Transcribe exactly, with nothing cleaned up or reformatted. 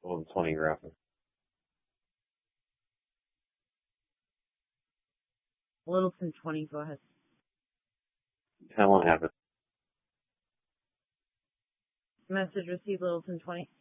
Littleton twenty graphic. Littleton twenty, go ahead. I won't have it. Message received, Littleton twenty.